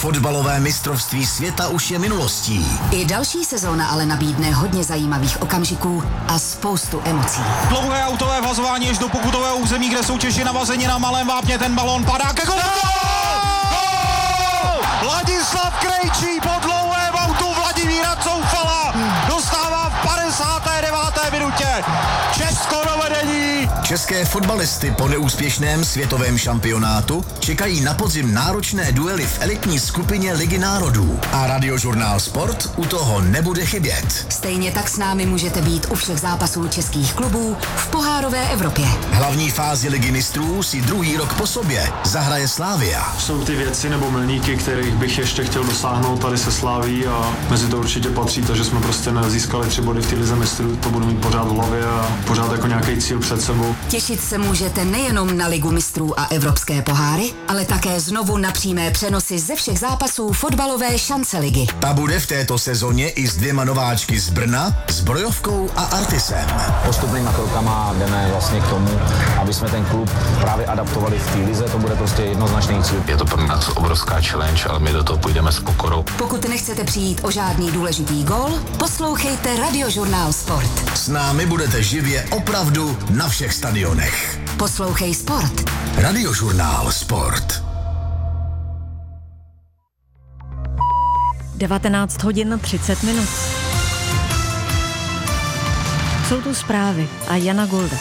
Fotbalové mistrovství světa už je minulostí. I další sezóna ale nabídne hodně zajímavých okamžiků a spoustu emocí. Dlouhé autové vhazování až do pokutového území, kde jsou Češi navazeni na malém vápně, ten balón padá ke golu! Ladislav Krejčí po dlouhém autu Vladimíra Coufala dostává v 59. minutě Česko do vedení. České fotbalisty po neúspěšném světovém šampionátu čekají na podzim náročné duely v elitní skupině Ligy národů. A Radiožurnál Sport u toho nebude chybět. Stejně tak s námi můžete být u všech zápasů českých klubů v pohárové Evropě. Hlavní fázi Ligy mistrů si druhý rok po sobě zahraje Slavia. Jsou ty věci nebo milníky, kterých bych ještě chtěl dosáhnout tady se Slaví a mezi to určitě patří to, že jsme prostě nezískali 3 body v té lize mistrů. To budu mít pořád v hlavě a pořád jako nějaký cíl před sebou. Těšit se můžete nejenom na Ligu mistrů a evropské poháry, ale také znovu na přímé přenosy ze všech zápasů fotbalové šance ligy. Ta bude v této sezóně i s 2 nováčky z Brna, Zbrojovkou a Artisem. Postupnýma krokama jdeme vlastně k tomu, aby jsme ten klub právě adaptovali v té lize, to bude prostě jednoznačný cíl. Je to pro nás obrovská challenge, ale my do toho půjdeme s pokorou. Pokud nechcete přijít o žádný důležitý gól, poslouchejte Radiožurnál Sport. S námi budete živě opravdu na všech stadionech. Poslouchej Sport. Radiožurnál Sport. 19 hodin 30 minut. Jsou tu zprávy a Jana Golda.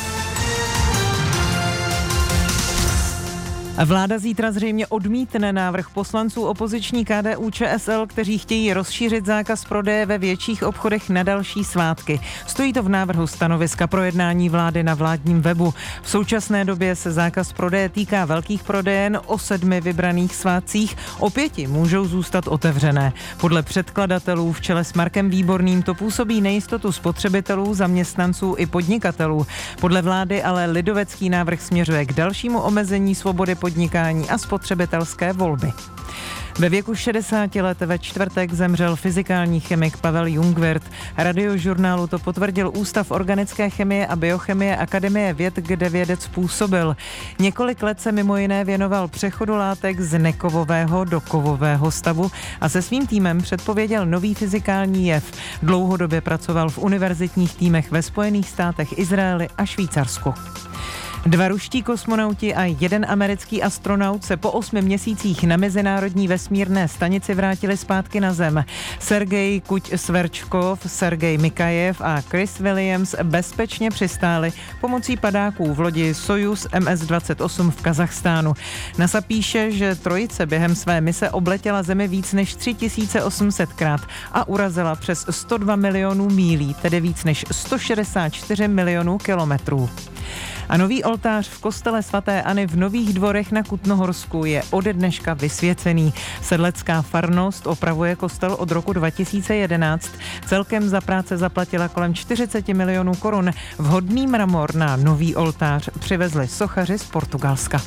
Vláda zítra zřejmě odmítne návrh poslanců opoziční KDU-ČSL, kteří chtějí rozšířit zákaz prodeje ve větších obchodech na další svátky. Stojí to v návrhu stanoviska pro jednání vlády na vládním webu. V současné době se zákaz prodeje týká velkých prodejen o 7 vybraných svátcích, o 5 můžou zůstat otevřené. Podle předkladatelů v čele s Markem Výborným to působí nejistotu spotřebitelů, zaměstnanců i podnikatelů. Podle vlády ale lidovecký návrh směřuje k dalšímu omezení svobody podnikání a spotřebitelské volby. Ve věku 60 let ve čtvrtek zemřel fyzikální chemik Pavel Jungwirth. Radiožurnálu to potvrdil Ústav organické chemie a biochemie Akademie věd, kde vědec působil. Několik let se mimo jiné věnoval přechodu látek z nekovového do kovového stavu a se svým týmem předpověděl nový fyzikální jev. Dlouhodobě pracoval v univerzitních týmech ve Spojených státech, Izraeli a Švýcarsku. 2 ruští kosmonauti a 1 americký astronaut se po 8 měsících na mezinárodní vesmírné stanici vrátili zpátky na Zem. Sergej Kuť-Sverčkov, Sergej Mikajev a Chris Williams bezpečně přistáli pomocí padáků v lodi Sojuz MS-28 v Kazachstánu. NASA píše, že trojice během své mise obletěla Zemi víc než 3800krát a urazila přes 102 milionů mílí, tedy víc než 164 milionů kilometrů. A nový oltář v kostele svaté Anny v Nových Dvorech na Kutnohorsku je ode dneška vysvěcený. Sedlecká farnost opravuje kostel od roku 2011. Celkem za práce zaplatila kolem 40 milionů korun. Vhodný mramor na nový oltář přivezli sochaři z Portugalska.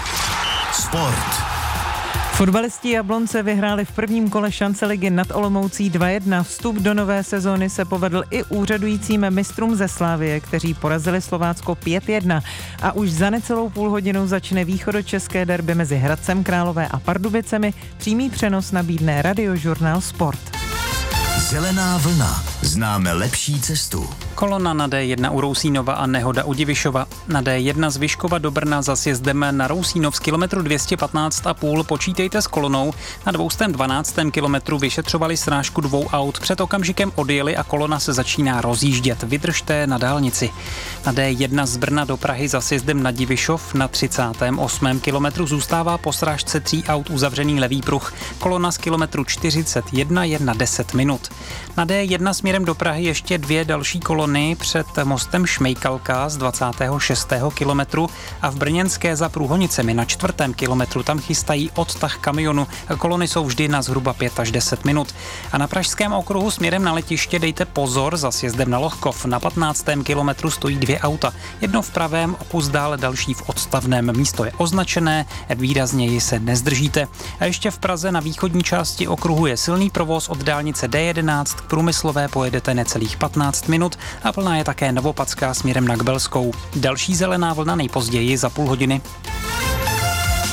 Sport. Fotbalisti Jablonce vyhráli v prvním kole šance ligy nad Olomoucí 2-1. Vstup do nové sezóny se povedl i úřadujícím mistrům ze Slavie, kteří porazili Slovácko 5-1. A už za necelou půl hodinu začne východočeské derby mezi Hradcem Králové a Pardubicemi. Přímý přenos nabídne Radiožurnál Sport. Zelená vlna. Známe lepší cestu. Kolona na D1 u Rousínova a nehoda u Divišova. Na D1 z Vyškova do Brna za sjezdem na Rousínov z kilometru 215,5 počítejte s kolonou. Na 212. kilometru vyšetřovali srážku 2 aut. Před okamžikem odjeli a kolona se začíná rozjíždět. Vydržte na dálnici. Na D1 z Brna do Prahy za sjezdem na Divišov na 38. kilometru zůstává po srážce 3 aut uzavřený levý pruh. Kolona z kilometru 41 je na 10 minut. Na D1 směrem do Prahy ještě 2 další kolony před mostem Šmejkalka z 26. kilometru a v Brněnské za Průhonicemi na 4. kilometru. Tam chystají odtah kamionu. Kolony jsou vždy na zhruba 5 až 10 minut. A na Pražském okruhu směrem na letiště dejte pozor za sjezdem na Lohkov. Na 15. kilometru stojí 2 auta. Jedno v pravém, o kus dále další v odstavném. Místo je označené, výrazněji se nezdržíte. A ještě v Praze na východní části okruhu je silný provoz od dálnice D11 k Průmyslové pojedete necelých 15 minut a plná je také Novopadská směrem na Kbelskou. Další zelená vlna nejpozději za půl hodiny.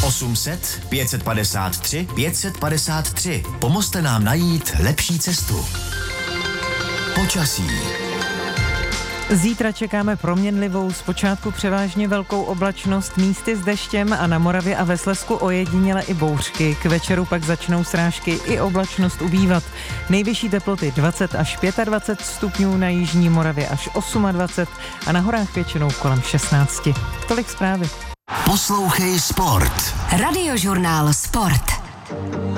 800 553 553. Pomozte nám najít lepší cestu. Počasí. Zítra čekáme proměnlivou, zpočátku převážně velkou oblačnost, místy s deštěm a na Moravě a ve Slezsku ojediněle i bouřky. K večeru pak začnou srážky i oblačnost ubývat. Nejvyšší teploty 20 až 25 stupňů, na jižní Moravě až 28 a na horách většinou kolem 16. Tolik zprávy. Poslouchej Sport. Radiožurnál Sport.